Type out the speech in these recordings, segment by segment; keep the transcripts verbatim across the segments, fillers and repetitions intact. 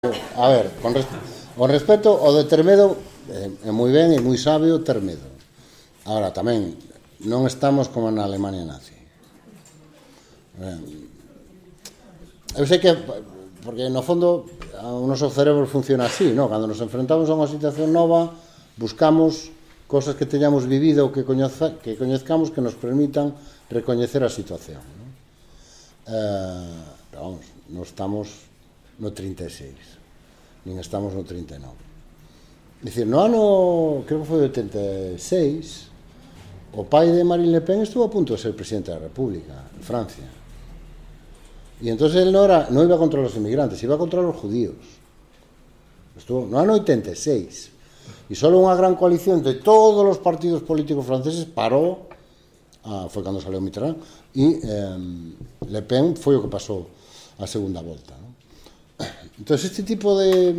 A ver, con, res, con respecto ao de ter medo, é, é moi ben e moi sabio ter medo. Agora, tamén, non estamos como na Alemania nazi. Eu sei que, porque no fondo, o noso cerebro funciona así, ¿no? Cando nos enfrentamos a unha situación nova, buscamos cosas que teñamos vivido ou que, coñeza, que coñezcamos que nos permitan recoñecer a situación, ¿no? Eh, pero vamos, non estamos no trinta e seis, nin estamos no trinta e nove. Dicir, no ano, creo que foi oitenta e seis, o pai de Marine Le Pen estuvo a punto de ser presidente da República, en Francia. E entón él non, era, non iba contra os inmigrantes, iba contra os judíos. Estuvo no ano oitenta e seis. E só unha gran coalición de todos os partidos políticos franceses parou, ah, foi cando saleu Mitterrand, e eh, Le Pen foi o que pasou a segunda volta, ¿no? Entón, este tipo de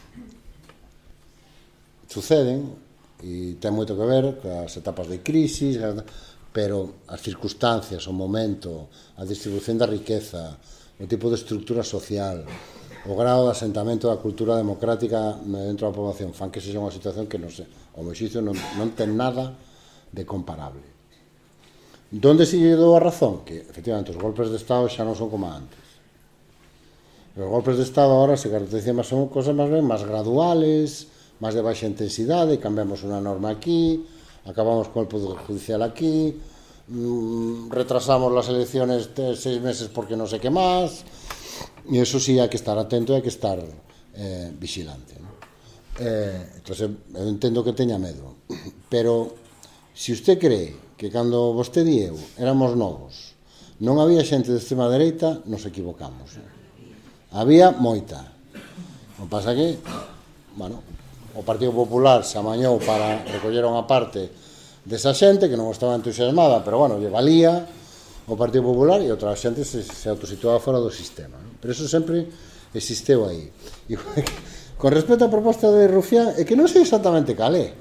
suceden e ten moito que ver coas etapas de crisis, pero as circunstancias, o momento, a distribución da riqueza, o tipo de estructura social, o grado de asentamento da cultura democrática dentro da poboación, fan que sexa unha situación que non sei, o meu xuízo non, non ten nada de comparable. Donde se lle dou a razón? Que, efectivamente, os golpes de Estado xa non son como antes. Os golpes de Estado ahora se caracterizan máis, son cosas máis ben, máis graduales, máis de baixa intensidade, cambiamos unha norma aquí, acabamos con el Poder Judicial aquí, mmm, retrasamos las elecciones de seis meses porque non sei que máis, e eso sí hai que estar atento e hai que estar eh, vigilante, ¿no? Eh, entonces, eu entendo que teña medo, pero se usted cree que cando vostede e eu éramos novos non había xente de extrema dereita, nos equivocamos, ¿no? Había moita. O pasa que, bueno, o Partido Popular se amañou para recoller unha parte desa xente que non estaba entusiasmada, pero, bueno, lle valía o Partido Popular e outra xente se, se autosituaba fora do sistema, ¿no? Pero eso sempre existeu aí. E, con respecto á proposta de Rufián, é que non sei exactamente cal é.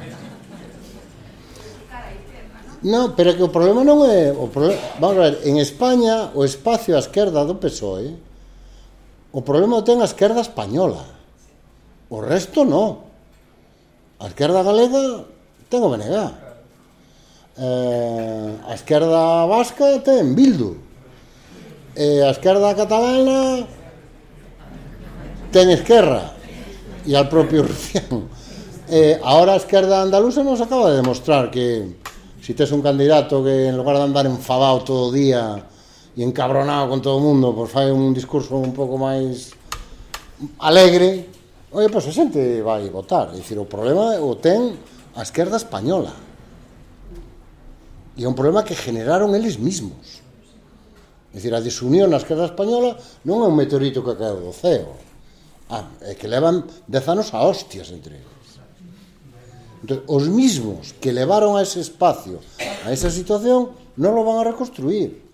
Non, pero é que o problema non é... O problema, vamos a ver, en España, o espacio á esquerda do P S O E, o problema o ten a esquerda española. O resto non. A esquerda galega ten o B N G. Eh, a esquerda vasca ten Bildu. E a esquerda catalana ten Esquerra. E al propio Rufián. Eh, ahora a esquerda andaluza nos acaba de demostrar que si tes un candidato que en lugar de andar enfadado todo o día e encabronado con todo o mundo, pois fai un discurso un pouco máis alegre, oye, pois a xente vai votar. É dicir, o problema o ten a esquerda española. E é un problema que generaron eles mismos. É dicir, a desunión na esquerda española non é un meteorito que caeu do ceo. Ah, é que levan dez anos a hostias entre eles. Entón, os mismos que levaron a ese espacio, a esa situación, non lo van a reconstruir.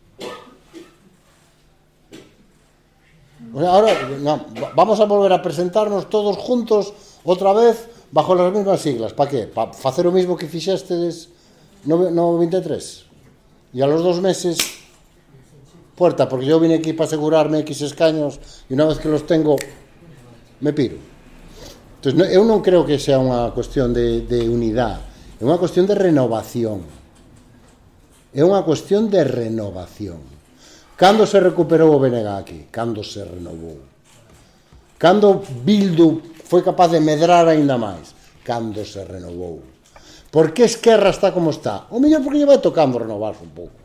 O sea, ahora no, vamos a volver a presentarnos todos juntos outra vez bajo las mismas siglas. ¿Para qué? Para facer o mismo que fixestes no, no veintitrés e tres. E a los dos meses puerta, porque yo vine aquí para asegurarme X escaños e unha vez que los tengo me piro. Entonces, eu non creo que sea unha cuestión de, de unidade, é unha cuestión de renovación. É unha cuestión de renovación. Cando se recuperou o B N G aquí? Cando se renovou? Cando Bildu foi capaz de medrar aínda máis? Cando se renovou? Por que Esquerra está como está? O mellor porque lle vai tocando renovarse un pouco.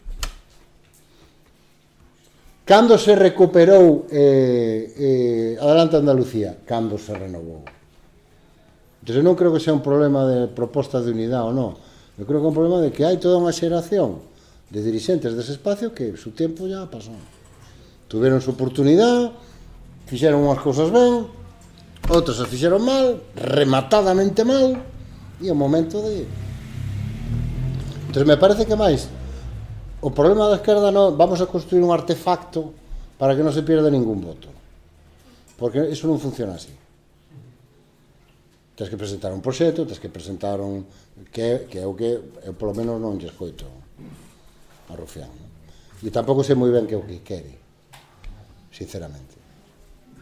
Cando se recuperou eh, eh, Adelante Andalucía? Cando se renovou? Entón, eu non creo que sea un problema de proposta de unidade ou non. Eu creo que é un problema de que hai toda unha xeración de dirixentes dese espacio que su tempo ya pasou. Tuveron su oportunidade, fixeron unhas cousas ben, outras as fixeron mal, rematadamente mal, e é o momento de... Entón, me parece que máis o problema da esquerda non, vamos a construir un artefacto para que non se pierda ningún voto, porque iso non funciona así. Tens que presentar un proxecto, tens que presentar un que, que é o que eu polo menos non lle escoito a Rufián, ¿no? E tampouco sei moi ben que é o que quere, sinceramente.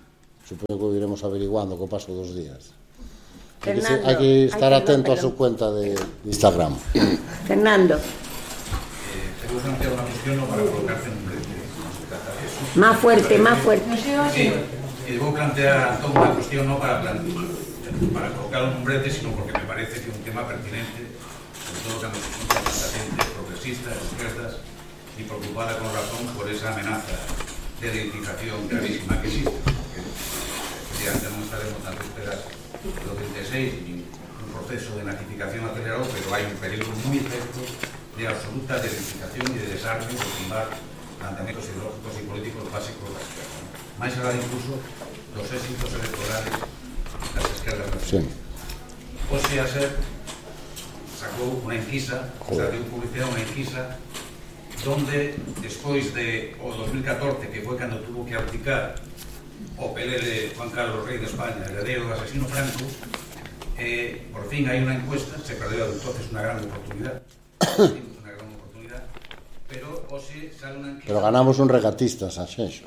supoño que o iremos averiguando co paso dos días. Hai que, Fernando, hai que estar ay, atento perdón, a súa cuenta de, de Instagram. Fernando, Eh, te voy a plantear una cuestión no para colocarte en un brete, no se trata de eso. más fuerte, más fuerte. Sí, y debo plantear a Antón una cuestión no para, plan- para colocarlo en un brete, sino porque me parece que es un tema pertinente, sobre todo cuando se juntan tanta gente progresista, izquierdas, y preocupada con razón por esa amenaza de identificación gravísima que existe. Porque, efectivamente, no estaremos tanto esperas do treinta e seis ni un proceso de nazificación acelerado, pero hay un peligro muy efecto de absoluta identificación y de desarme de tumbar planteamientos ideológicos y políticos básicos de la izquierda. Máis alá incluso dos éxitos electorales das esquerdas nacionales. Sí. Pose a ser, sacou unha enquisa, o sea, deu publicidade unha enquisa donde, despois de o dos mil catorce, que foi cando tuvo que abdicar o Pelé de Juan Carlos Rey de España, heredero do asesino Franco, eh, por fin hai unha encuesta, se perdeu entonces unha gran oportunidad, unha gran oportunidad, pero hoxe sale unha enquista... Pero ganamos un regatista, Sanxenxo.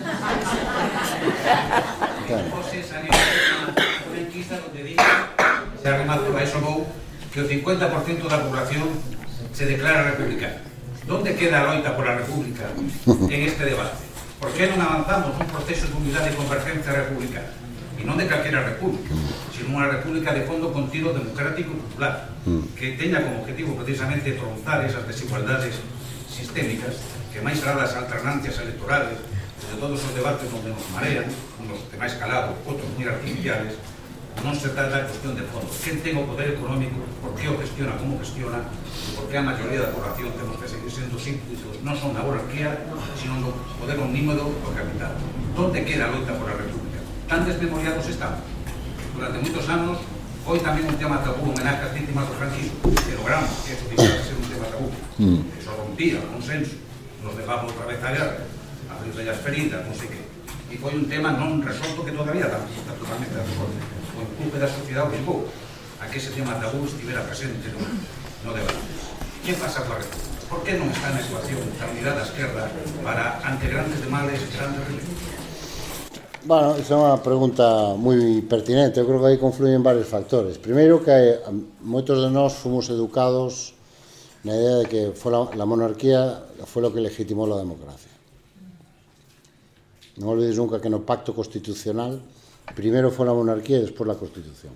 Hoxe sale unha enquista donde dice, se arrematou a eso vou, que o cincuenta por ciento da población se declara republicana. ¿Dónde queda a loita pola república en este debate? ¿Por que non avanzamos un proceso de unidade e convergencia republicana? E non de calquera república, sino unha república de fondo contido democrático e popular, que teña como objetivo precisamente tronzar esas desigualdades sistémicas, que máis alá das alternancias electorales, de todos os debates onde nos marean, unos de máis calado, outros moi artificiales, non se trata de cuestión de fondo. Quen ten o poder económico, por que o gestiona como gestiona, e por que a maioría da población temos que seguir sendo súbditos, non son na monarquía, sino no poder omnímodo do capital. Donde queda a loita por a república? Tan desmemoriados estamos. Durante moitos anos foi tamén un tema tabú, homenaje ás vítimas do franquismo, que logramos que eso dixera de ser un tema tabú. Eso rompía o consenso, nos dejamos outra vez a guerra, abrir as feridas, non sei que. E foi un tema non resolto que todavía está totalmente resolto. O empuje da sociedade obrigou a que ese tema tabú estivera presente no, no debate. Que pasa coa república? Por que non está na ecuación da unidade da esquerda para, ante grandes de males, grandes remedios? Bueno, esa é unha pregunta moi pertinente. Eu creo que aí confluyen varios factores. Primeiro, que hai, moitos de nós fomos educados na idea de que foi la, la monarquía foi lo que legitimou la democracia. Non olvides nunca que no pacto constitucional primeiro foi la monarquía e despois la Constitución.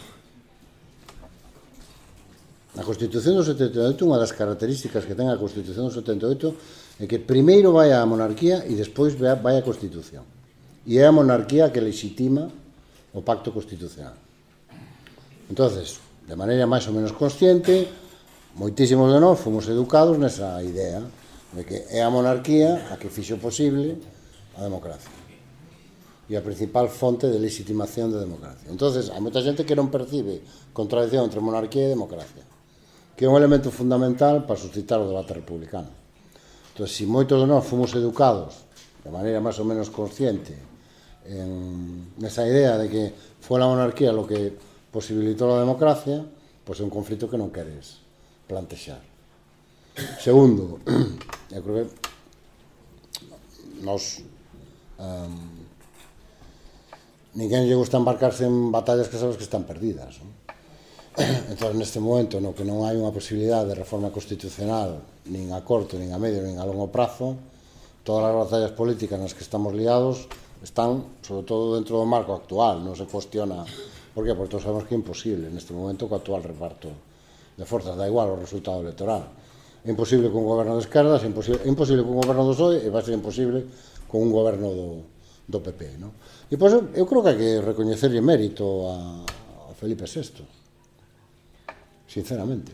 A Constitución do setenta e oito, unha das características que ten a Constitución do setenta e oito é que primeiro vai a monarquía e despois vai a Constitución. E é a monarquía que legitima o pacto constitucional. Entonces, de maneira máis ou menos consciente, moitísimos de nós fomos educados nesa idea de que é a monarquía a que fixo posible a democracia e a principal fonte de legitimación da democracia. Entonces, hai moita xente que non percibe contradicción entre monarquía e democracia, que é un elemento fundamental para suscitar o debate republicano. Entón, se moitos de nós fomos educados de maneira máis ou menos consciente en nesa idea de que foi a monarquía lo que posibilitou a democracia, pois é un conflito que non queres plantexar. Segundo, eu creo que nos um, ninguén lle gusta embarcarse en batallas que sabes que están perdidas, non? Entón, neste momento no que non hai unha posibilidade de reforma constitucional nin a corto, nin a medio, nin a longo prazo, todas as batallas políticas nas que estamos liados están, sobre todo, dentro do marco actual. Non se cuestiona, por qué? Porque todos sabemos que é imposible neste momento co actual reparto de forzas, da igual o resultado electoral. É imposible con un goberno de esquerdas, é imposible, é imposible con un goberno do P S O E e vai ser imposible con un goberno do, do P P, non? E, pois, eu creo que hai que recoñecerlle mérito a, a Felipe sexto, sinceramente.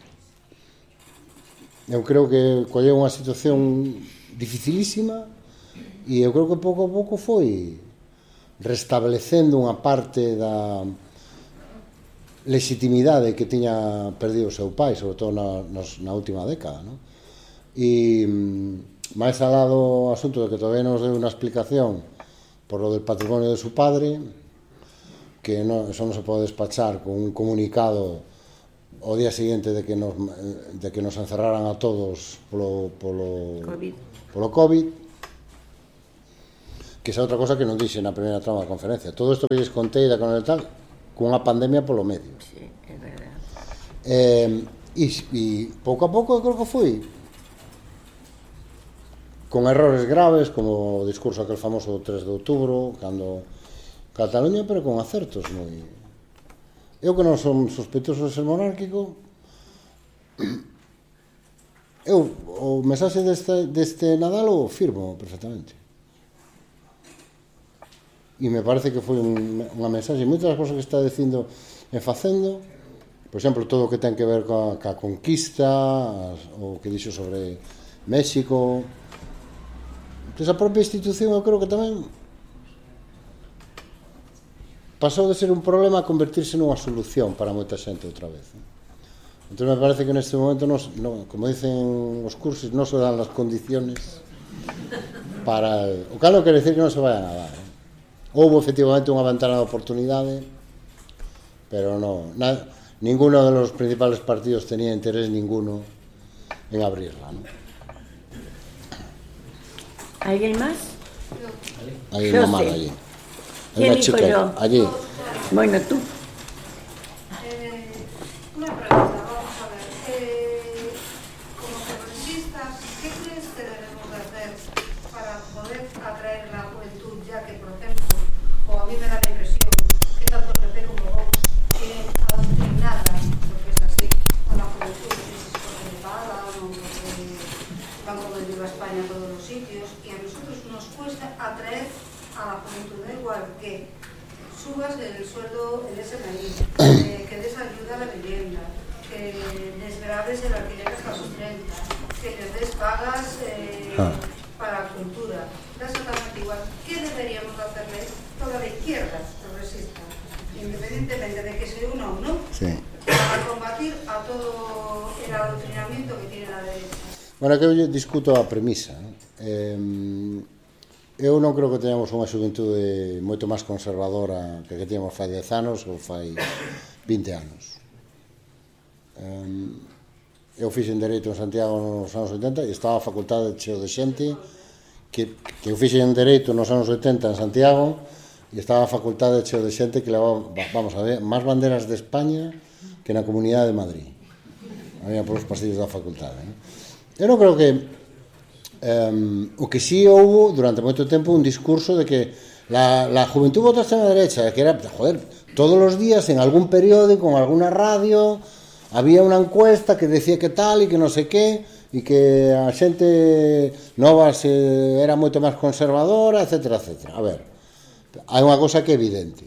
Eu creo que colleu unha situación dificilísima e eu creo que pouco a pouco foi restablecendo unha parte da legitimidade que tiña perdido o seu pai, sobre todo na, na última década, non? E máis alá do asunto de que todavía non nos deu unha explicación por lo del patrimonio de su padre, que no, eso non se pode despachar con un comunicado o día seguinte de que nos, de que nos encerraran a todos polo, polo, COVID. polo COVID. que esa outra cosa que non dixe na primeira trama da conferencia. Todo isto que lles contei da con tal, cunha pandemia polo medio. Sí, é verdade. Eh, e, e pouco a pouco eu creo que foi con errores graves, como o discurso aquel famoso do tres de outubro, cando Cataluña, pero con acertos moi... Eu que non son sospeitoso de ser monárquico, eu o mensaxe deste, deste Nadal o firmo perfectamente. E me parece que foi un, unha mensaxe, moitas das cosas que está dicindo e facendo, por exemplo, todo o que ten que ver coa, coa conquista, as, o que dixo sobre México. Entón, a propia institución eu creo que tamén pasou de ser un problema a convertirse nunha solución para moita xente outra vez. Entón, me parece que neste momento, nos, no, como dicen os cursos, non se dan as condiciones para... El, o cal non quere decir que non se vayan a dar, eh? Houve efectivamente unha ventana de oportunidade, pero no, na, ninguno de los principales partidos tenía interés ninguno en abrirla, ¿no? ¿Alguien más? Hay Yo una más sé. allí. Hay ¿Quién una dijo chica yo? allí. Bueno, tú. Eh, una pregunta, vamos a ver. Eh, como progresistas, ¿qué crees que debemos de hacer para poder atraer la juventud, ya que, por ejemplo, o a mí me da la impresión que tanto P P como Vox tienen adoctrinada, porque es así, a la juventud que se participada, o que van como el Viva España a todos los sitios, y a nosotros nos cuesta atraer a la juventud, da igual que subas el sueldo, el S M I, eh, que des ayuda a la vivienda, que desgraves el alquiler hasta los treinta, que les des pagas eh, ah. para la cultura. Da exactamente igual. ¿Qué deberíamos hacerle toda la izquierda progresista, independientemente de que se una o no, Sí. para combatir a todo el adoctrinamiento que tiene la derecha? Bueno, que eu discuto a premisa, ¿no? Eh, eu non creo que teñamos unha xuventude moito máis conservadora que que teñamos fai dez anos ou fai vinte anos. Eu fixen Dereito en Santiago nos anos oitenta e estaba a facultade cheo de xente que, que eu fixen Dereito nos anos oitenta en Santiago e estaba a facultade cheo de xente que levaba, vamos a ver, máis banderas de España que na Comunidade de Madrid. Había por os pasillos da facultade, ¿no? Eu non creo que Um, o que sí houve durante moito tempo un discurso de que la, la juventud vota a extrema derecha, que era, joder, todos los días en algún periódico, en alguna radio había unha encuesta que decía que tal e que non sei que e que a xente nova se, era moito máis conservadora, etcétera, etcétera. A ver, hai unha cosa que é evidente,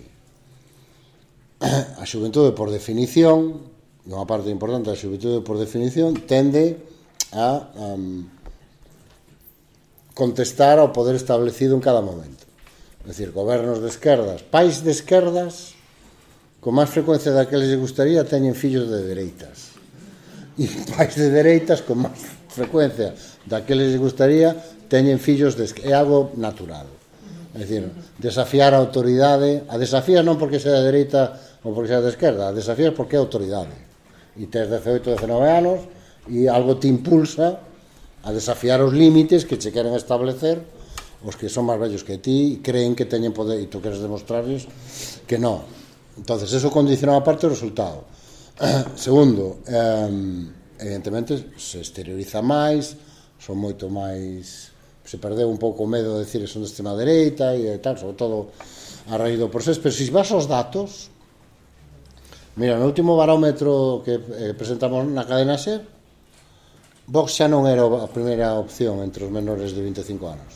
a xuventude por definición, unha parte importante da xuventude por definición tende a um, contestar ao poder establecido en cada momento. É dicir, gobernos de esquerdas, pais de esquerdas, con máis frecuencia da que les gustaría, teñen fillos de dereitas. E pais de dereitas, con máis frecuencia da que les gustaría, teñen fillos de esquerda. É algo natural. É dicir, desafiar a autoridade, a desafías non porque sea de dereita ou porque sea de esquerda, a desafías porque é autoridade. E tes dezaoito, dezenove anos e algo te impulsa a desafiar os límites que che queren establecer os que son máis vellos que ti e creen que teñen poder e tú queres demostrarles que non. Entonces, eso condiciona a parte o resultado. Segundo, eh, evidentemente se exterioriza máis, son moito máis, se perdeu un pouco o medo de decir que son de extrema dereita e tal, sobre todo a raíz do proceso, pero se vas aos datos, mira, no último barómetro que eh, presentamos na cadena SER, Vox xa non era a primeira opción entre os menores de vinte e cinco anos.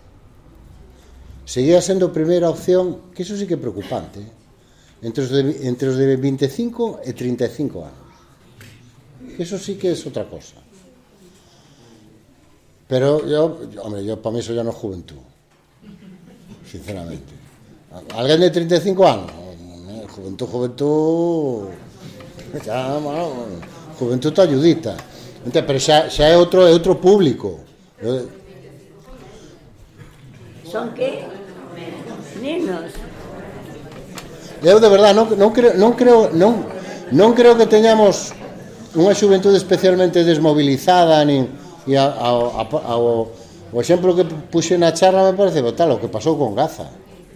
Seguía sendo a primeira opción, que iso sí que é preocupante, entre os de, entre os de vinte e cinco e trinta e cinco anos. Eso sí que é outra cosa. Pero yo, hombre, yo para mí eso ya no es juventud, sinceramente. Alguén de treinta e cinco anos, juventud, juventud, xa, bueno, juventud te ayudita. Entón, pero xa, xa é outro, é outro público. Son que nenos. Eu de verdade non, non creo non creo non non creo que teñamos unha xuventude especialmente desmobilizada nin e ao, ao, O exemplo que puxe na charla me parece vital, o que pasou con Gaza.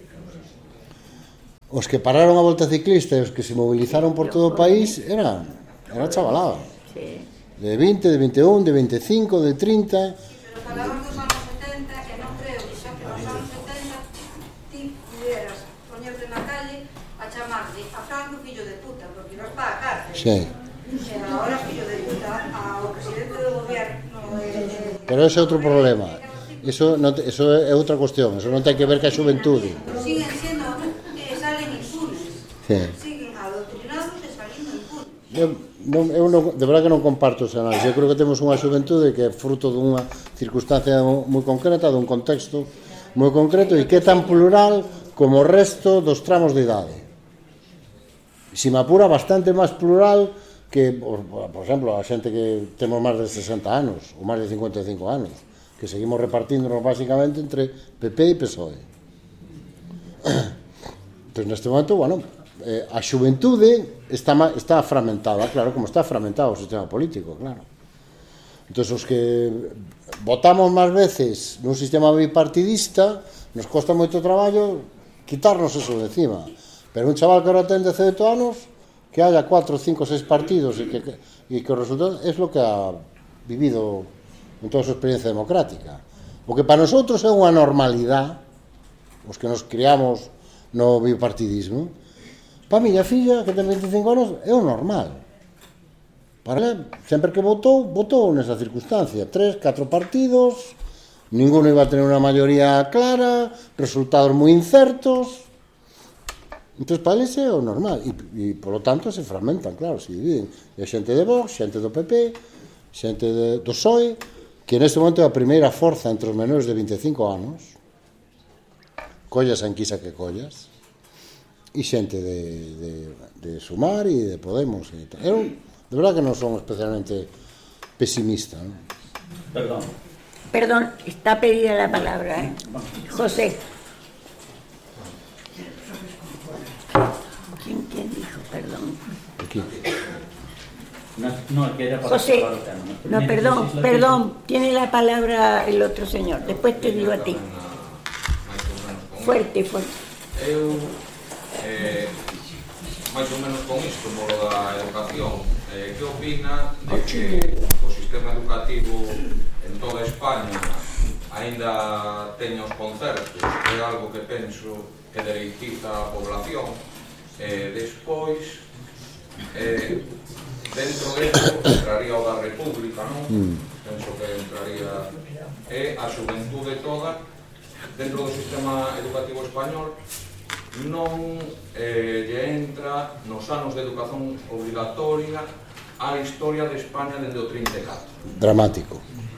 Os que pararon a volta ciclista e os que se movilizaron por todo o país era, era chavalada. Sí. De vinte, de vinte e un, de veinticinco, de trinta... Pero falamos dos anos setenta, e non creo que xa que nos anos setenta ti pudieras poñerte na calle a chamarlle a Franco fillo de puta, porque non está a cárcel. Sí. E agora fillo de puta ao presidente do gobierno... Eh, Pero ese é outro problema. Eso, non te, eso é outra cuestión. Eso non ten que ver ca xuventude. siguen sendo, eh, salen impunes. Sí. Siguen adoctrinados e salindo impunes. Eu, non, eu non, de verdade que non comparto ese análisis. Eu creo que temos unha xuventude que é fruto dunha circunstancia moi concreta, dun contexto moi concreto e que é tan plural como o resto dos tramos de idade. Se me apura, bastante máis plural que, por, por exemplo, a xente que temos máis de sesenta anos ou máis de cincuenta e cinco anos, que seguimos repartíndonos basicamente entre P P e P S O E. Entón, neste momento, bueno, eh, a xuventude está, está fragmentada, claro, como está fragmentado o sistema político, claro. Entón, os que votamos máis veces nun sistema bipartidista, nos costa moito traballo quitarnos eso de encima. Pero un chaval que ahora ten dezaoito anos, que haya cuatro, cinco, seis partidos e que, e que o resultado é lo que ha vivido en toda a súa experiencia democrática. O que para nosotros é unha normalidade, os que nos criamos no bipartidismo, para a miña filla, que ten veinticinco anos, é o normal. Para ela, sempre que votou, votou nesa circunstancia. Tres, catro partidos, ninguno iba a tener unha maioría clara, resultados moi incertos. Entón, para eles é o normal. E, e, polo tanto, se fragmentan, claro, se dividen. E xente de Vox, xente do P P, xente de, do P S O E, que neste momento é a primeira forza entre os menores de veinticinco anos, collas a enquisa que collas, e xente de, de, de Sumar e de Podemos. E tal. Eu, de verdade que non son especialmente pesimista, ¿no? Perdón. Perdón, está pedida la palabra, ¿eh? José. ¿Quién, quién dijo? Perdón. Aquí. No, no, que era para José, acabar el tema. no, perdón, perdón, tiene la palabra el otro señor. Después te digo a ti. Fuerte, fuerte. Eu, eh, máis ou menos con isto, polo da educación, eh, que opina de que o sistema educativo en toda España aínda teña os concertos, é algo que penso que dereitiza a población, e eh, despois, eh, dentro disso entraría o da República, non? Mm. Penso que entraría e a xuventude toda dentro do sistema educativo español non eh, lle entra nos anos de educación obligatoria a historia de España dende o trinta e catro. Dramático.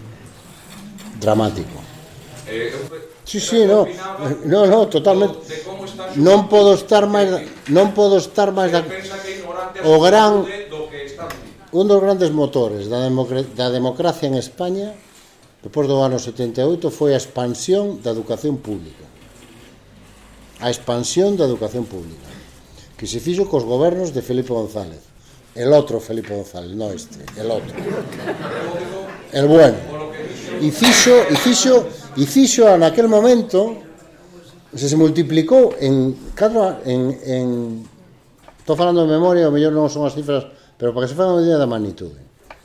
Dramático. Eh, eu, Sí, sí, no, no, no, totalmente. Non podo estar máis, non podo estar máis da, o gran, un dos grandes motores da, democra, da democracia en España depois do ano setenta e oito foi a expansión da educación pública. A expansión da educación pública que se fixo cos gobernos de Felipe González. El outro Felipe González, no este, el outro. El bueno. E fixo, e fixo, e fixo naquel momento se se multiplicou en catro, en, en estou falando de memoria, o mellor non son as cifras, pero para que se faga unha idea da magnitude.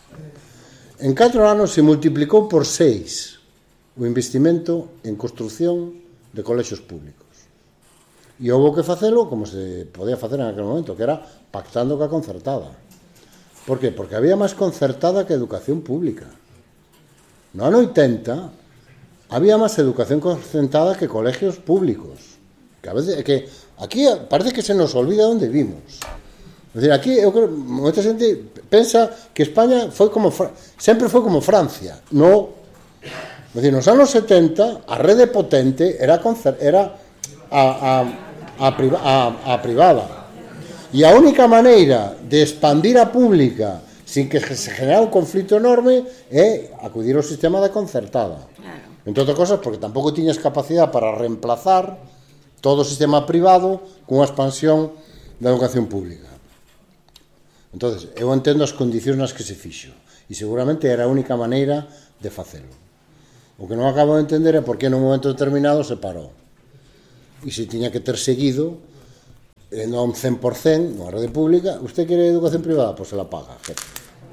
En catro anos se multiplicou por seis o investimento en construción de colexios públicos. E houve que facelo como se podía facer en aquel momento, que era pactando ca concertada. Por que? Porque había máis concertada que educación pública. No ano oitenta había máis educación concertada que colegios públicos. Que a veces, que aquí parece que se nos olvida onde vimos. É dicir, aquí eu creo, moita xente pensa que España foi como sempre foi como Francia. No, é dicir, nos anos setenta a rede potente era era a a a, priva, a, a privada. E a única maneira de expandir a pública sin que se generara un conflito enorme é acudir ao sistema de concertada. Claro. Entre outras cosas, porque tampouco tiñas capacidade para reemplazar todo o sistema privado cunha expansión da educación pública. Entonces, eu entendo as condicións nas que se fixo e seguramente era a única maneira de facelo. O que non acabo de entender é por que nun momento determinado se parou. E se tiña que ter seguido non cen por cen nunha rede pública. Usted quere educación privada? Pois se la paga, jefe.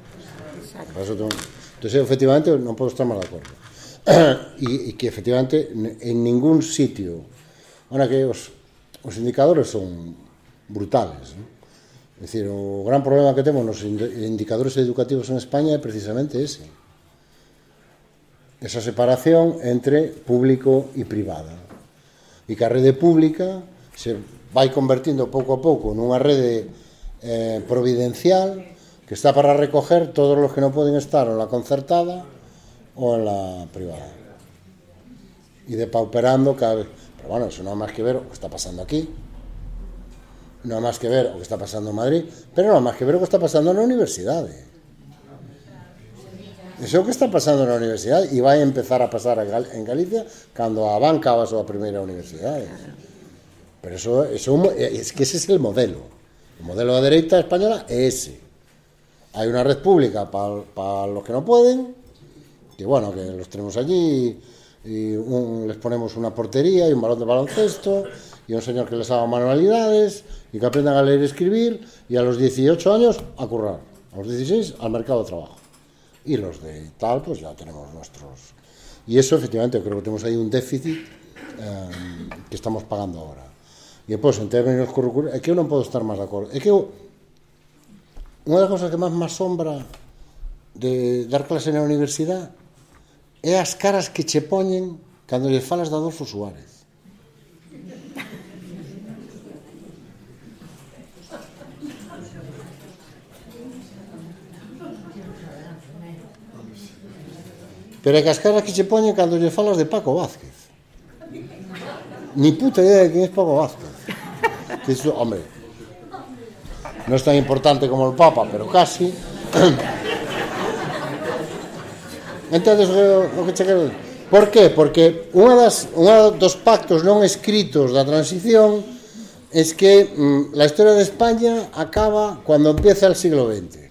Entón, efectivamente, non podo estar máis de acordo. E que, efectivamente, en ningún sitio, ahora que os, os indicadores son brutales, ¿no? É dicir, o gran problema que temos nos indicadores educativos en España é precisamente ese. Esa separación entre público e privada. E que a rede pública se vai convertindo pouco a pouco nunha rede eh, providencial que está para recoger todos os que non poden estar en la concertada ou en la privada. E depauperando cada vez. Pero bueno, eso non é máis que ver o que está pasando aquí. Non é máis que ver o que está pasando en Madrid, pero non é máis que ver o que está pasando na universidade. Iso é o que está pasando na universidade e vai empezar a pasar en Galicia cando a banca va a súa primeira universidade. Pero eso, eso es que ese es el modelo. El modelo de la derecha española es ese. Hay una red pública para pa los que no pueden, que bueno, que los tenemos allí y un, les ponemos una portería y un balón de baloncesto y un señor que les haga manualidades y que aprendan a leer y escribir y a los dieciocho años a currar, a los dieciséis al mercado de trabajo. Y los de tal, pues ya tenemos nuestros... Y eso, efectivamente, creo que tenemos ahí un déficit eh, que estamos pagando ahora. E depois, en términos curriculares, é que eu non podo estar máis de acordo. É que eu, unha das cosas que máis me asombra de dar clase na universidade é as caras que che poñen cando lle falas de Adolfo Suárez. Pero é que as caras que che poñen cando lle falas de Paco Vázquez. Ni puta idea de quién es Paco Vázquez. Eso, hombre, no es tan importante como el Papa, pero casi. Entonces, o que che quero... Por qué? Porque unha das, unha dos pactos non escritos da transición es que mmm, la historia de España acaba cuando empieza el siglo veinte.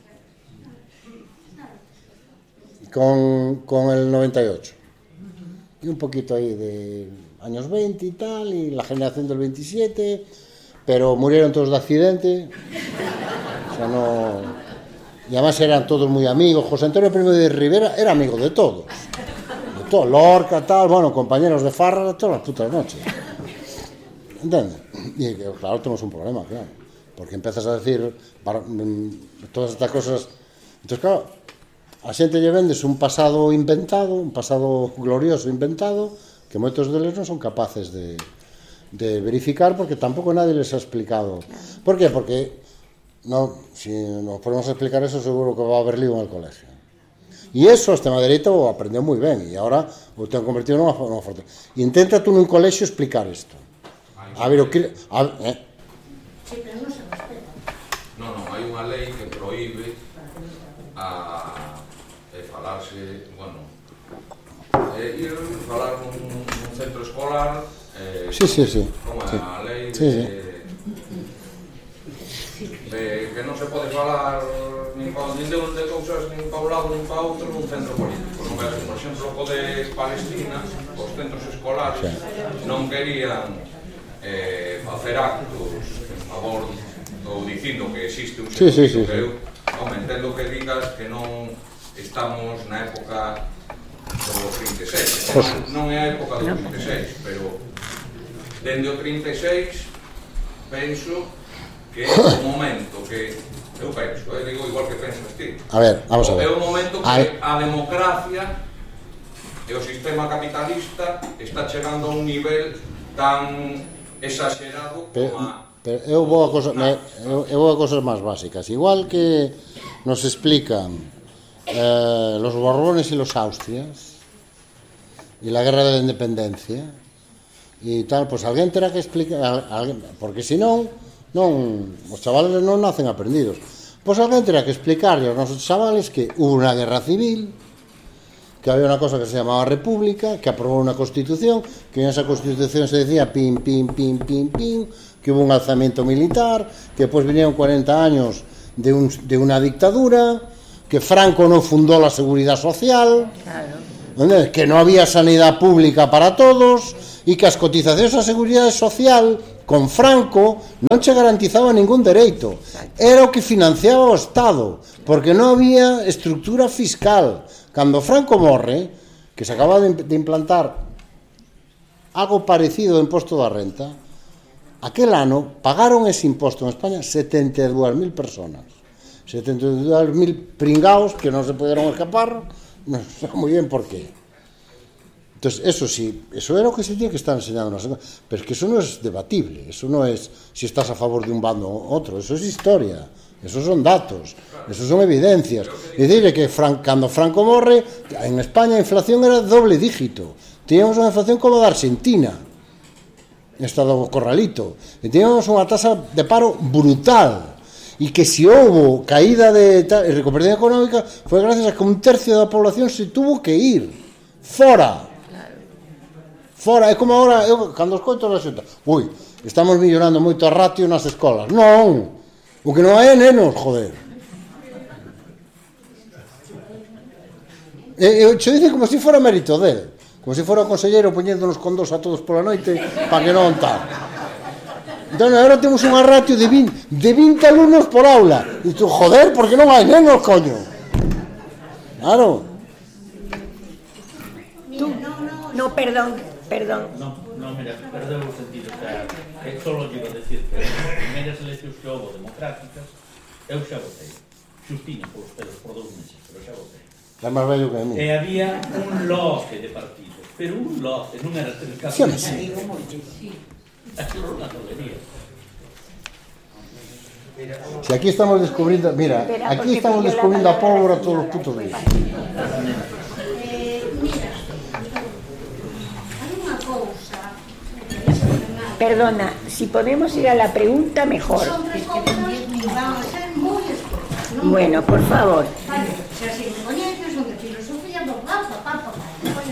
Con, con el noventa y ocho. Y un poquito ahí de años veinte y tal, y la generación del veintisiete, pero murieron todos de accidente. O sea, no... Y además eran todos muy amigos. José Antonio Primo de Rivera era amigo de todos. De todos. Lorca, tal, bueno, compañeros de farra todas las putas noches. ¿Entiendes? Y claro, tenemos un problema, claro. Porque empiezas a decir para, todas estas cosas. Entonces, claro, a xente lle vendes un pasado inventado, un pasado glorioso inventado, que moitos deles non son capaces de, de verificar porque tampouco nadie les ha explicado. ¿Por qué? Porque no, si nos ponemos a explicar eso seguro que va a haber lío en el colegio. Y eso a extrema dereita o aprendeu moi ben e agora o ten convertido nunha, nunha forte. Intenta tú nun colexio explicar isto. A ver, o que... A, eh? Sí, pero non se respeta. Non, non, hai unha lei que proíbe a falarse, bueno, eh, ir falar nun, nun centro escolar, eh, sí, sí, sí, como sí. a lei de, sí, sí. de que non se pode falar nin, pa, nin de, de cousas nin pa un lado nin pa outro nun centro político. Non que, por exemplo, o de Palestina, os centros escolares sí. non querían eh, facer actos en favor ou dicindo que existe un sí, sí, sí, que sí. eu, home, entendo que digas que non estamos na época do trinta e seis. Non, non é a época do trinta e seis, pero dende o trinta e seis penso que é o momento que eu penso, eu digo igual que pensas ti. A ver, vamos a ver. É o momento que a democracia e o sistema capitalista está chegando a un nivel tan exagerado como a... Pero eu vou a cosas, eu, eu vou a cosas máis básicas. Igual que nos explican Eh, los Borbones y los Austrias y la guerra de la independencia y tal, pues alguén terá que explicar, alguén, porque si non, non, os chavales non nacen aprendidos. Pues alguén terá que explicarle aos nosos chavales que hubo unha guerra civil, que había unha cosa que se llamaba República, que aprobou unha constitución, que en esa constitución se decía pim, pim, pim, pim, pim, que hubo un alzamiento militar, que despois vinieron cuarenta años de, un, de una dictadura, que Franco non fundou a Seguridade Social, claro. que non había sanidade pública para todos e que as cotizacións á seguridade social con Franco non che garantizaba ningún dereito, era o que financiaba o Estado, porque non había estructura fiscal. Cando Franco morre, que se acaba de implantar algo parecido ao imposto da renta, aquel ano pagaron ese imposto en España setenta e dúas mil personas, setenta e dúas mil pringaos que non se puderon escapar, non sei moi ben por qué. Entonces, eso sí, eso era o que se tiene que estar enseñando, pero es que eso no es debatible, eso no es si estás a favor de un bando o otro, eso es historia, esos son datos, esos son evidencias. Es decir, que Fran, cando Franco morre, en España a inflación era doble dígito, teníamos unha inflación como a da Argentina, estado corralito, e teníamos unha tasa de paro brutal, e que se houve caída de recuperación económica foi gracias a que un tercio da población se tuvo que ir fora. Fora, é como agora, eu, cando escoito a xunta, ui, estamos millorando moito a ratio nas escolas. Non, o que non hai é nenos, joder. E, e xe dice como se fora mérito del, como se fora o conselleiro poñéndonos con dos a todos pola noite para que non tal. Entón, agora temos unha ratio de vinte, de vinte alumnos por aula. E tú, joder, por que non hai nenos, coño? Claro. Tú, no, perdón. Perdón. Non, non, mira, perdeu o sentido, o sea, é solo lle iba a decir que as primeiras eleccións que houve democráticas, eu xa votei, xustiña polos pelos por dous meses, pero xa votei. É máis vello que a mí. E había un lote de partidos, pero un lote, non era tres casos. Sí, sí. Aquilo era unha tontería. Si aquí estamos descubrindo, mira, aquí estamos descubrindo a pólvora todos os putos días. Perdona, si podemos ir a la pregunta, mejor. Son tres cosas que van a ser muy escosas. Bueno, por favor. Vale, se así me coñeces, son de filosofía, papá, papá, papá.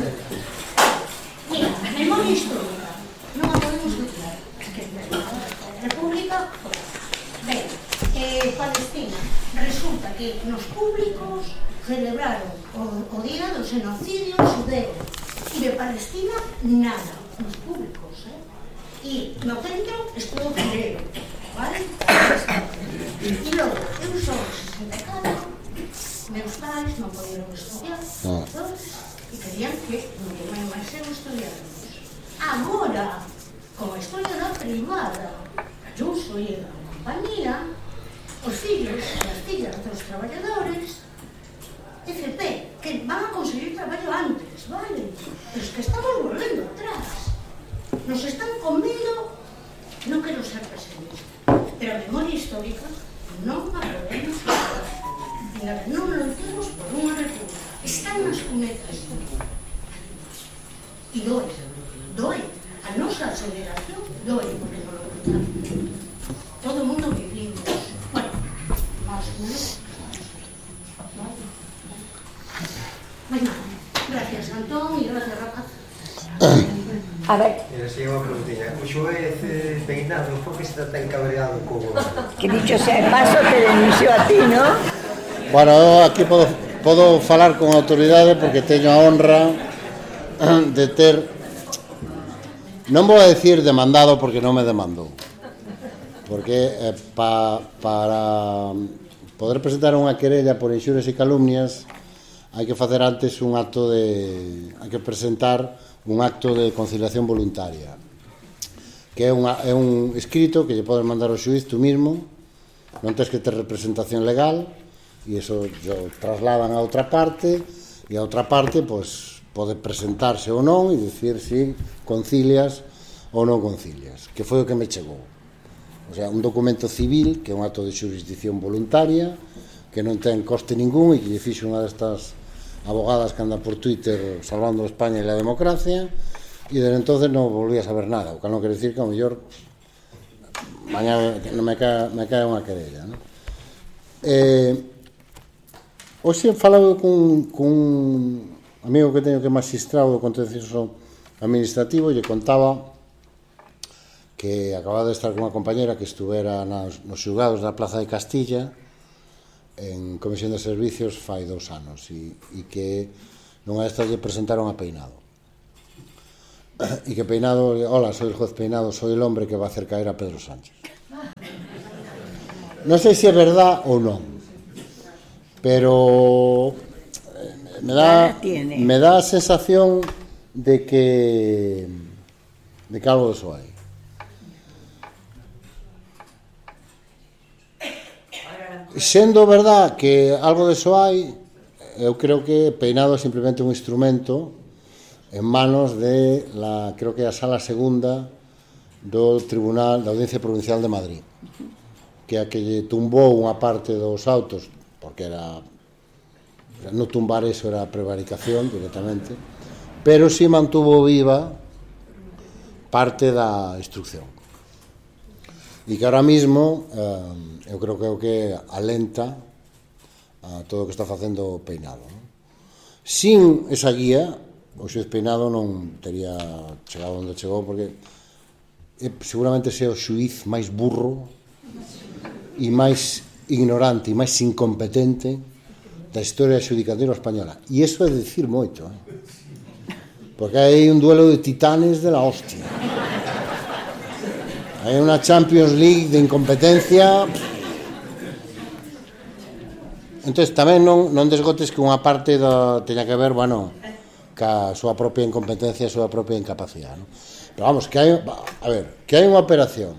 Mira, memoria histórica. Non a podemos dudar. Es que a República, ben, eh, Palestina, resulta que nos públicos celebraron o, o día do xenocidio xudeo. E de Palestina, nada. Nos públicos, eh? E no centro estuvo Pedrero, vale? E logo, eu son sesenta e catro, meus pais non poderon estudiar, Ah. e querían que non máis máis eu estudiáramos. Agora, como a historia privada, Ayuso e a compañía, os fillos e as fillas dos traballadores, F P, que van a conseguir traballo antes, vale? Pero es que estamos volvendo atrás. Nos están comendo, non quero ser pesimista, pero a memoria histórica non a podemos falar. Non loitemos por unha república. Están nas cunetas. E doe, doe. A nosa aceleración doe, porque non lo loitamos. Todo o mundo vivimos. Bueno, máis ou menos. Pois nada, gracias Antón e gracias Rafa. A ver. Mira, si unha preguntilla. O xuez eh, peinado, por que está tan cabreado co goberno? Que dicho sea de paso, te denunció a ti, ¿no? Bueno, eu aquí podo, podo falar con autoridade porque teño a honra de ter, non vou a decir demandado porque non me demandou, porque eh, pa, para poder presentar unha querella por inxurias e calumnias hai que facer antes un acto de, hai que presentar un acto de conciliación voluntaria, que é, unha, é un escrito que lle podes mandar ao xuiz tú mismo, non tens que ter representación legal, e iso yo trasladan a outra parte, e a outra parte pois, pode presentarse ou non e dicir si concilias ou non concilias, que foi o que me chegou. O sea, un documento civil, que é un acto de xurisdicción voluntaria, que non ten coste ningún e que lle fixo unha destas abogadas que andan por Twitter salvando España e la democracia, e desde entonces non volví a saber nada, o que non quere decir que ao mellor mañá me cae, me cae unha querella, non? Eh, hoxe he falado con, con un amigo que teño que é magistrado do contencioso administrativo e lle contaba que acababa de estar con unha compañera que estuvera nos, nos xulgados da Plaza de Castilla en Comisión de Servicios fai dous anos e, e que nunha destas lle presentaron a Peinado. E que Peinado, hola, soy el juez Peinado, soy el hombre que va a hacer caer a Pedro Sánchez. Non sei se é verdad ou non, pero me dá me dá a sensación de que de que algo de eso hai. Sendo verdad que algo de eso hai, eu creo que Peinado é simplemente un instrumento en manos de la, creo que a sala segunda do Tribunal da Audiencia Provincial de Madrid, que a que lle tumbou unha parte dos autos, porque era non tumbar eso era prevaricación directamente, pero si mantuvo viva parte da instrucción, e que ahora mismo eh, eu creo que é o que alenta a todo o que está facendo Peinado, non? Sin esa guía o xuez Peinado non tería chegado onde chegou, porque é, seguramente sea o xuiz máis burro e máis ignorante e máis incompetente da historia xudicatura española. E iso é dicir moito, eh? Porque hai un duelo de titanes de la hostia. Hai unha Champions League de incompetencia. Entón, tamén non, non desgotes que unha parte da, teña que ver, bueno, ca súa propia incompetencia e a súa propia incapacidade, non? Pero vamos, que hai, a ver, que hai unha operación,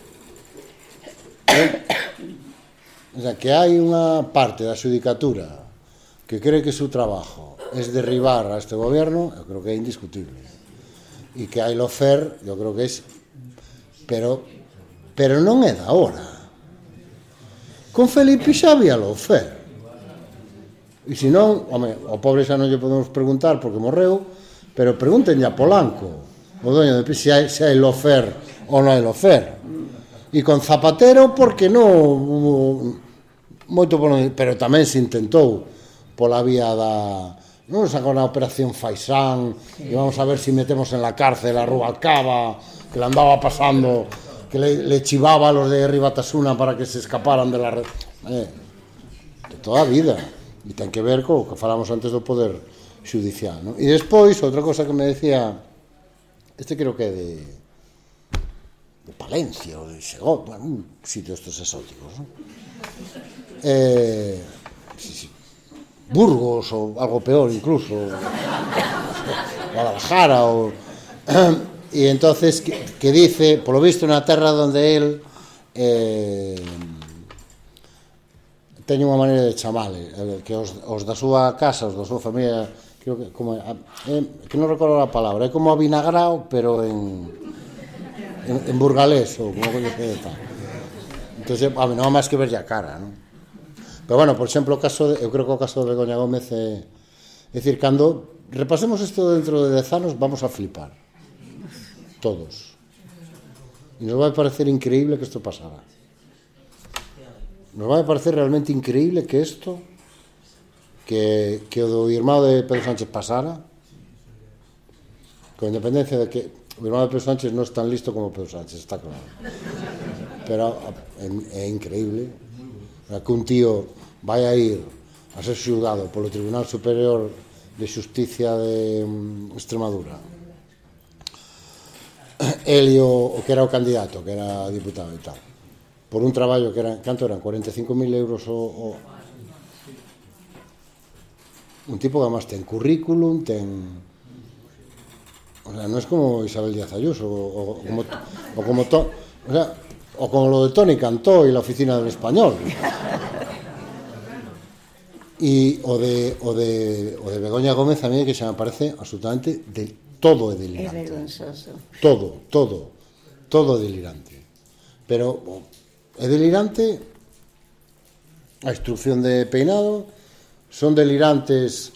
eh? O sea, que hai unha parte da xudicatura que cree que su trabajo es derribar a este gobierno, eu creo que é indiscutible. E que hai lofer, eu creo que é, pero pero non é da hora. Con Felipe xa había lofer. E se non, home, o pobre xa non lle podemos preguntar porque morreu, pero pregúntenlle a Polanco, o doño de P I S, se hai, se hai lofer ou non hai lofer. E con Zapatero, porque non, moito por non, pero tamén se intentou pola vía da, non sacou na operación Faisán, e vamos a ver se si metemos en la cárcel a Rubalcaba, que le andaba pasando, que le, le chivaba a los de Ribatasuna para que se escaparan de la red, eh, de toda a vida. E ten que ver co que falamos antes do poder xudicial, non? E despois, outra cosa que me decía, este creo que é de de Palencia ou de Segó, bueno, un sitio estos exóticos, non? Eh, sí, sí. Burgos ou algo peor incluso, Guadalajara ou... E entonces que, que dice, polo visto, na terra donde él eh, teño unha maneira de chamale, eh, que os, os da súa casa, os da súa familia, creo que como eh, que non recordo a palabra, é como a vinagrao, pero en en, en burgalés ou como coño que tal. Entonces, a mí non máis que verlle a cara, non? Pero bueno, por exemplo, o caso de, eu creo que o caso de Begoña Gómez é, é dicir, cando repasemos isto dentro de dez anos vamos a flipar todos e nos vai parecer increíble que isto pasara, nos vai parecer realmente increíble que isto que, que o do irmão de Pedro Sánchez pasara, con independencia de que o irmão de Pedro Sánchez non é tan listo como Pedro Sánchez, está claro, pero é, é increíble que un tío vai a ir a ser xulgado polo Tribunal Superior de Xusticia de Extremadura, el e o, o que era o candidato, que era diputado e tal, por un traballo que era, canto eran, cuarenta e cinco mil euros o, o un tipo que además ten currículum, ten, o sea, non é como Isabel Díaz Ayuso o, o, como, o como to, o sea, o como lo de Toni Cantó e la Oficina del Español. E o de, o de, o de Begoña Gómez a mí que xa me parece absolutamente de, todo é delirante. É vergonzoso. Todo, todo, todo é delirante. Pero é delirante a instrucción de Peinado, son delirantes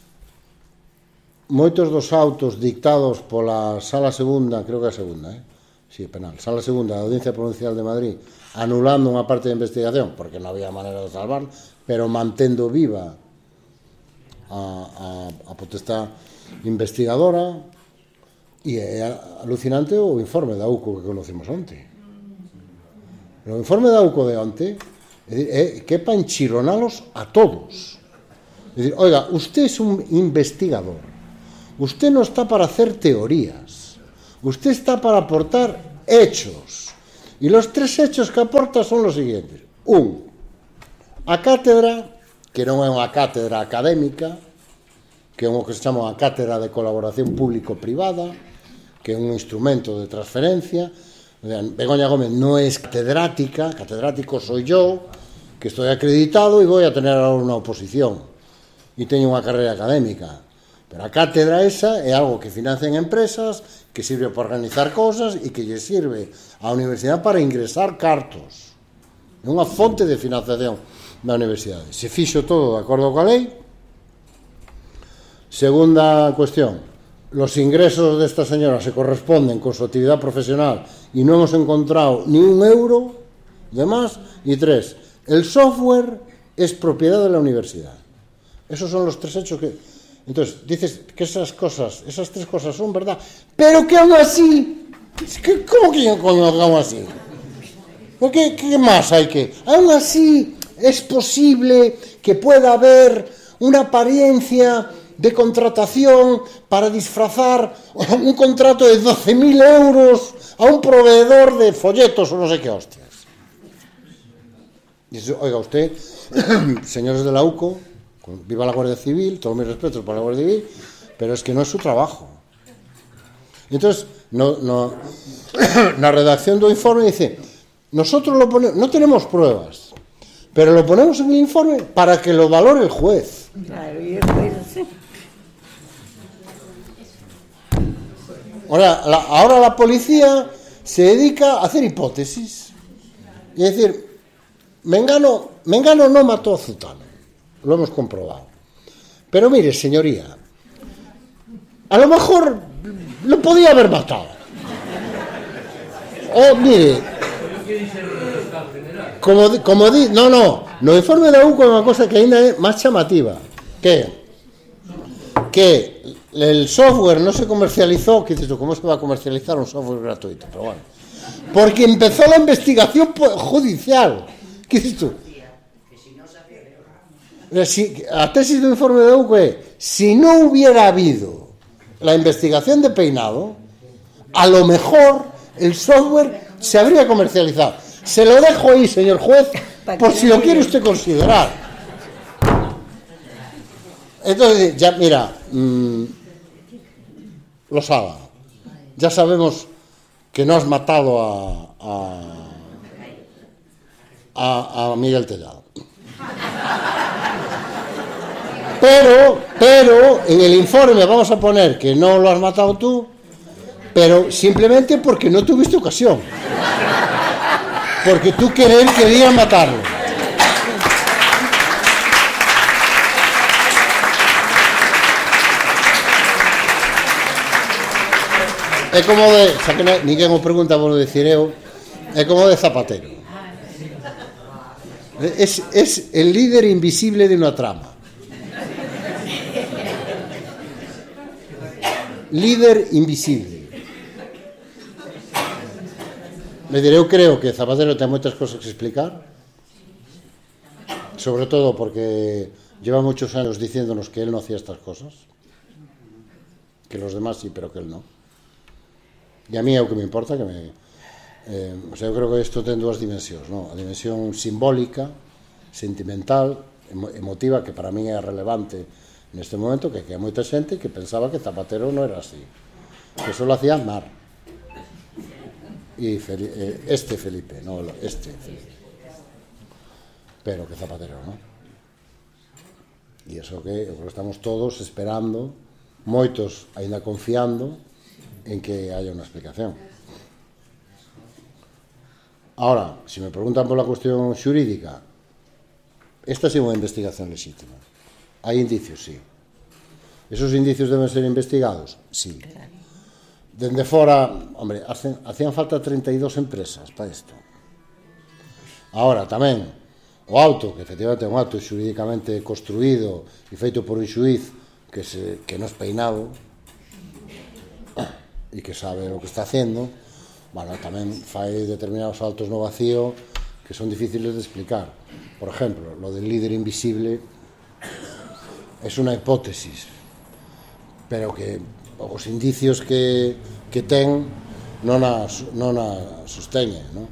moitos dos autos dictados pola Sala Segunda, creo que é a segunda, eh? Sí, penal, Sala Segunda da Audiencia Provincial de Madrid, anulando unha parte da investigación porque non había maneira de salvar, pero mantendo viva a, a, a potestad investigadora. E é alucinante o informe da U C O que conocimos onte. O informe da U C O de onte é, é que é para enchironalos a todos. É Es decir, oiga, usted es un investigador, usted no está para hacer teorías, usted está para aportar hechos, y los tres hechos que aporta son los siguientes. Un, a cátedra, que non é unha cátedra académica, que é o que se chama unha cátedra de colaboración público-privada, que é un instrumento de transferencia. Begoña Gómez non é catedrática, catedrático soy yo, que estoy acreditado e voy a tener ahora unha oposición e teño unha carreira académica, pero a cátedra esa é algo que financian empresas, que sirve para organizar cosas e que lle sirve á universidade para ingresar cartos. É unha fonte de financiación da universidade. Se fixo todo de acordo coa lei. Segunda cuestión, los ingresos desta señora se corresponden con su actividad profesional y no hemos encontrado ni un euro de más. Y tres, el software es propiedad de la universidad. Esos son los tres hechos que... Entonces, dices que esas cosas, esas tres cosas son verdad, pero que aún así... ¿Qué, ¿Cómo que aún así? ¿Qué, ¿Qué más hay que...? Aún así es posible que pueda haber una apariencia de contratación para disfrazar un contrato de doce mil euros a un proveedor de folletos o no sé qué hostias. Dice, oiga usted, señores de la U C O, viva la Guardia Civil, todos mis respetos para la Guardia Civil, pero es que no es su trabajo. Entonces, no, no, la redacción del informe dice, nosotros lo ponemos, no tenemos pruebas, pero lo ponemos en el informe para que lo valore el juez. Claro, y el juez sí. Ahora la, ahora la policía se dedica a hacer hipótesis y decir, Mengano, Mengano no mató a Zutano. Lo hemos comprobado. Pero mire, señoría, a lo mejor lo podía haber matado. O mire, como, como di, no, no, no informe da U C O é unha cosa que ainda é máis chamativa. Que que el software no se comercializó, que dices tú, ¿cómo se va a comercializar un software gratuito? Pero bueno, porque empezó la investigación judicial. ¿Qué dices tú? Si, la tesis del informe de U C O es, si no hubiera habido la investigación de Peinado, a lo mejor el software se habría comercializado. Se lo dejo ahí, señor juez, por si lo quiere usted considerar. Entonces, ya, mira, mmm, Losada, ya sabemos que no has matado a, a, a, a Miguel Tellado. Pero, pero, en el informe vamos a poner que no lo has matado tú, pero simplemente porque no tuviste ocasión. Porque tú querer querías matarlo. É como de, xa que ninguén o pregunta por decir eu, é como de Zapatero. Es, es el líder invisible de una trama. Líder invisible. Me diré, eu creo que Zapatero ten moitas cosas que explicar, sobre todo porque lleva muchos años diciéndonos que él no hacía estas cosas, que los demás sí, pero que él no. E a mí é o que me importa, que me... Eh, o sea, eu creo que isto ten dúas dimensións, ¿no? A dimensión simbólica, sentimental, emo emotiva, que para mí é relevante neste momento, que, que hai moita xente que pensaba que Zapatero non era así, que só lo hacía Aznar e Feli eh, este Felipe, no este Felipe, pero que Zapatero non. E iso que estamos todos esperando, moitos ainda confiando en que haya unha explicación. Ahora, si me preguntan por la cuestión xurídica, esta é unha investigación legítima. Hai indicios, sí. Esos indicios deben ser investigados? Sí. Dende fora, hombre, hacen, hacían falta treinta e dos empresas para isto. Ahora, tamén, o auto, que efectivamente é un auto xurídicamente construído e feito por un xuiz que, se, que non é Peinado e que sabe o que está haciendo, bueno, tamén fai determinados saltos no vacío que son difíciles de explicar. Por ejemplo, lo del líder invisible, es unha hipótesis, pero que os indicios que, que ten non a, non a sosteñen, non?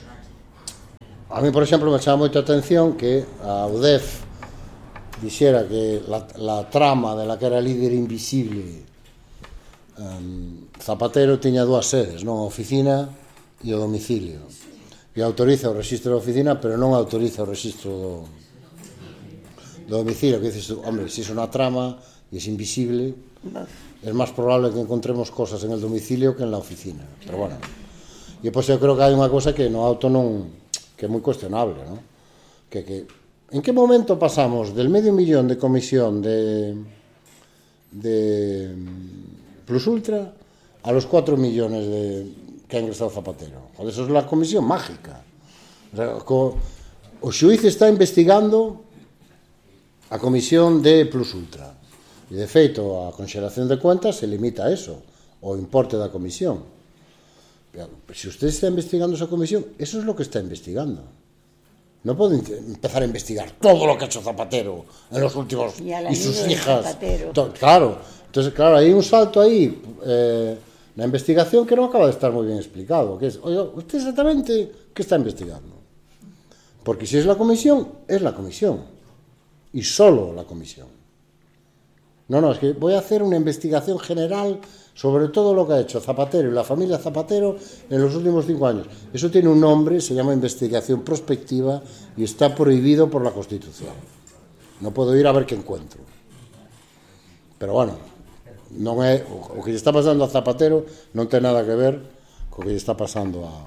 A mí, por exemplo, me chama moito a atención que a U D E F dixera que la, la trama de la que era líder invisible um, Zapatero tiña dúas sedes, non? A oficina e o domicilio, e autoriza o registro da oficina, pero non autoriza o registro do, do domicilio, que dices, hombre, se si é unha trama e é invisible, es máis probable que encontremos cosas en el domicilio que en la oficina, pero bueno. E pois eu creo que hai unha cosa que no auto non, que é moi cuestionable, non? Que, que en que momento pasamos del medio millón de comisión de de Plus Ultra a los cuatro millones de que ha ingresado Zapatero? Joder, eso es la comisión mágica. O sea, co, o xuiz está investigando a comisión de Plus Ultra. E, de feito, a conxelación de cuentas se limita a eso, o importe da comisión. Pero, se usted está investigando esa comisión, eso es lo que está investigando. No puede empezar a investigar todo lo que ha hecho Zapatero en los últimos... Y, y sus hijas. To, claro. Entonces, claro, hay un salto ahí, eh, la investigación que no acaba de estar muy bien explicado, que es, oye, ¿usted exactamente qué está investigando? Porque si es la comisión, es la comisión. Y solo la comisión. No, no, es que voy a hacer una investigación general sobre todo lo que ha hecho Zapatero y la familia Zapatero en los últimos cinco años. Eso tiene un nombre, se llama investigación prospectiva y está prohibido por la Constitución. No puedo ir a ver qué encuentro. Pero bueno, non é, o que lle está pasando a Zapatero non ten nada que ver co que lle está pasando a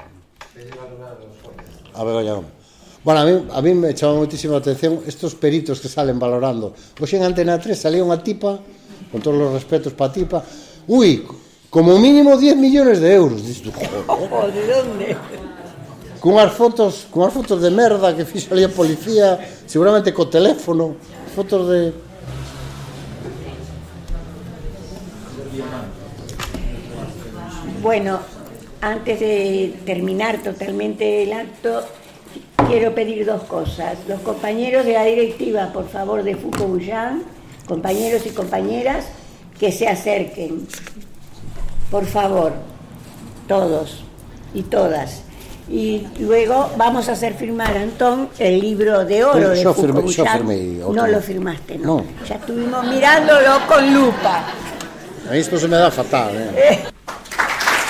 a Begoña Gómez. Bueno, a mí, a mí me chama muchísima atención estos peritos que salen valorando. Hoxe en Antena tres salía unha tipa, con todos os respetos pa tipa, uy, como mínimo diez millones de euros. Dices tú, joder, ¿de dónde? Cunhas fotos, cunhas fotos de merda que fixo ali a policía, seguramente co teléfono, fotos de... Bueno, antes de terminar totalmente el acto, quiero pedir dos cosas. Los compañeros de la directiva, por favor, de Foucault-Bougin, compañeros y compañeras, que se acerquen. Por favor, todos y todas. Y luego vamos a hacer firmar a Antón el libro de oro de Foucault-Bougin. No lo firmaste, ¿no? no. Ya estuvimos mirándolo con lupa. A mí esto se me da fatal, ¿eh?